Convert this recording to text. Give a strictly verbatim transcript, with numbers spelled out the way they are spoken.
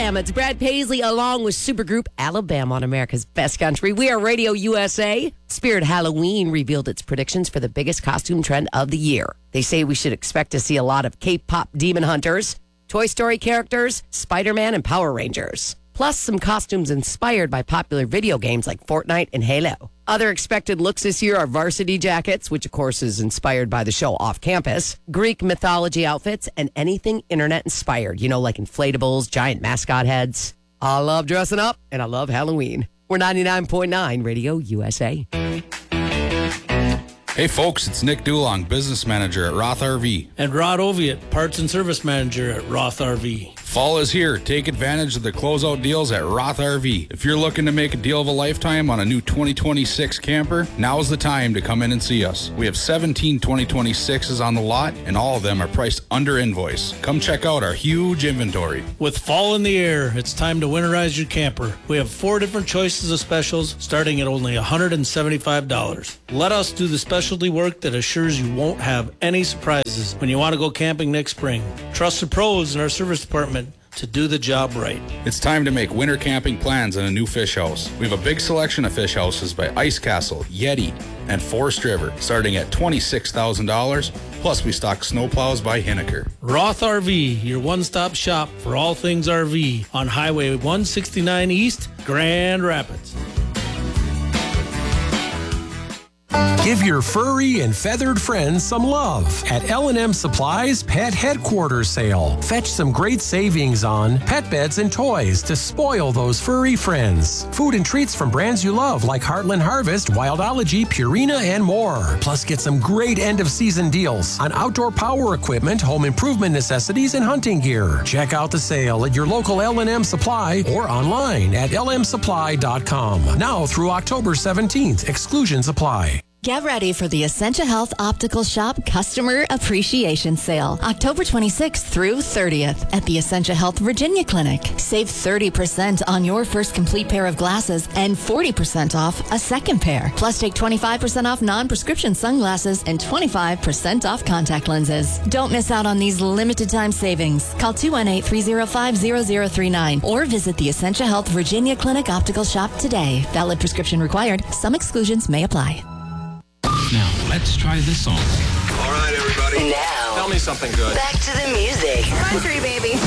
Alabama. It's Brad Paisley along with supergroup Alabama on America's Best Country. We are Radio U S A. Spirit Halloween revealed its predictions for the biggest costume trend of the year. They say we should expect to see a lot of K-pop demon hunters, Toy Story characters, Spider-Man, and Power Rangers. Plus some costumes inspired by popular video games like Fortnite and Halo. Other expected looks this year are varsity jackets, which of course is inspired by the show Off Campus, Greek mythology outfits, and anything internet inspired, you know, like inflatables, giant mascot heads. I love dressing up, and I love Halloween. We're ninety-nine point nine Radio U S A. Hey folks, it's Nick Dulong, business manager at Roth R V. And Rod Oviatt, parts and service manager at Roth R V. Fall is here. Take advantage of the closeout deals at Roth R V. If you're looking to make a deal of a lifetime on a new twenty twenty-six camper, now's the time to come in and see us. We have seventeen twenty twenty-sixes on the lot, and all of them are priced under invoice. Come check out our huge inventory. With fall in the air, it's time to winterize your camper. We have four different choices of specials, starting at only one hundred seventy-five dollars. Let us do the specialty work that assures you won't have any surprises when you want to go camping next spring. Trust the pros in our service department to do the job right. It's time to make winter camping plans in a new fish house. We have a big selection of fish houses by Ice Castle, Yeti, and Forest River, starting at twenty-six thousand dollars. Plus, we stock snowplows by Hinneker. Roth R V, your one-stop shop for all things R V on Highway one sixty-nine East, Grand Rapids. Give your furry and feathered friends some love at L and M Supply's Pet Headquarters Sale. Fetch some great savings on pet beds and toys to spoil those furry friends. Food and treats from brands you love like Heartland Harvest, Wildology, Purina, and more. Plus, get some great end-of-season deals on outdoor power equipment, home improvement necessities, and hunting gear. Check out the sale at your local L and M Supply or online at L M supply dot com. Now through October seventeenth, exclusions apply. Get ready for the Essentia Health Optical Shop Customer Appreciation Sale, October twenty-sixth through thirtieth at the Essentia Health Virginia Clinic. Save thirty percent on your first complete pair of glasses and forty percent off a second pair. Plus, take twenty-five percent off non-prescription sunglasses and twenty-five percent off contact lenses. Don't miss out on these limited time savings. Call two one eight, three zero five, zero zero three nine or visit the Essentia Health Virginia Clinic Optical Shop today. Valid prescription required. Some exclusions may apply. Now, let's try this song. All right, everybody. Now, tell me something good. Back to the music. Country, baby.